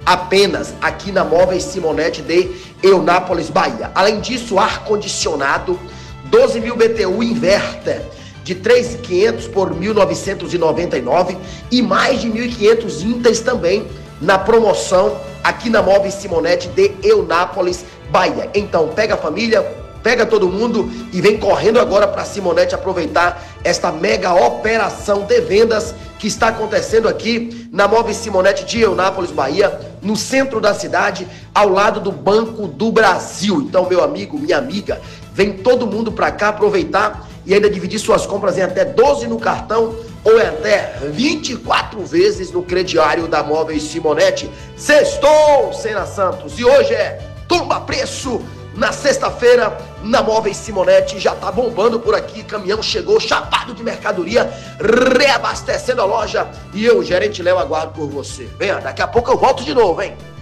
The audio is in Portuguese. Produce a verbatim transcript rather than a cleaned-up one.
apenas aqui na Móveis Simonetti de Eunápolis, Bahia. Além disso, ar-condicionado doze mil B T U inverter de três mil e quinhentos por mil novecentos e noventa e nove e mais de mil e quinhentos ínteres também na promoção aqui na Móveis Simonetti de Eunápolis, Bahia. Então pega a família, pega todo mundo e vem correndo agora para Simonetti aproveitar esta mega operação de vendas que está acontecendo aqui na Móveis Simonetti de Eunápolis, Bahia, no centro da cidade, ao lado do Banco do Brasil. Então, meu amigo, minha amiga, vem todo mundo para cá aproveitar e ainda dividir suas compras em até doze no cartão ou em até vinte e quatro vezes no crediário da Móveis Simonetti. Sextou, Sena Santos, e hoje é tomba preço. Na sexta-feira, na Móveis Simonetti, já tá bombando por aqui, caminhão chegou chapado de mercadoria, reabastecendo a loja, e eu, gerente Léo, aguardo por você. Venha, daqui a pouco eu volto de novo, hein?